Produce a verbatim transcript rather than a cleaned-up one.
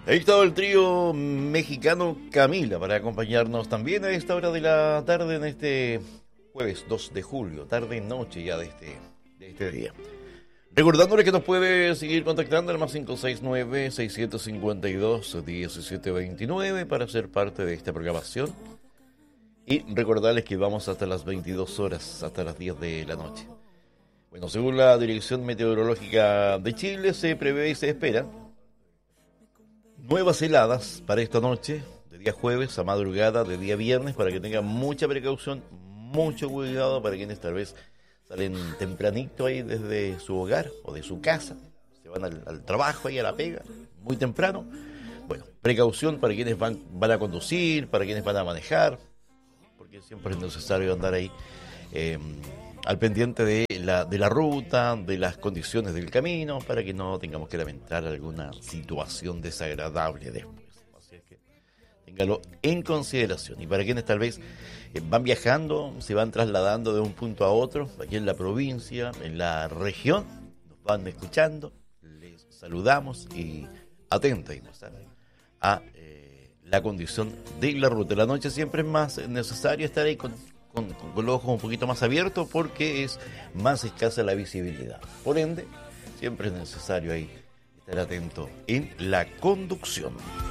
Ahí estaba el trío mexicano Camila para acompañarnos también a esta hora de la tarde en este jueves dos de julio, tarde noche ya de este, de este día. Recordándole que nos puede seguir contactando al más cinco seis nueve, seis cinco dos, uno siete dos nueve para ser parte de esta programación. Y recordarles que vamos hasta las veintidós horas, hasta las diez de la noche. Bueno, según la Dirección Meteorológica de Chile, se prevé y se espera nuevas heladas para esta noche, de día jueves a madrugada, de día viernes, para que tengan mucha precaución, mucho cuidado para quienes tal vez salen tempranito ahí desde su hogar o de su casa, se van al, al trabajo ahí a la pega, muy temprano. Bueno, precaución para quienes van, van a conducir, para quienes van a manejar, porque siempre es necesario andar ahí eh, al pendiente de la, de la ruta, de las condiciones del camino, para que no tengamos que lamentar alguna situación desagradable después. Así es que téngalo en consideración. Y para quienes tal vez eh, van viajando, se van trasladando de un punto a otro, aquí en la provincia, en la región, nos van escuchando, les saludamos y atentos a eh, la condición de la ruta. La noche siempre es más necesario estar ahí con Con, con los ojos un poquito más abiertos porque es más escasa la visibilidad. Por ende, siempre es necesario ahí estar atento en la conducción.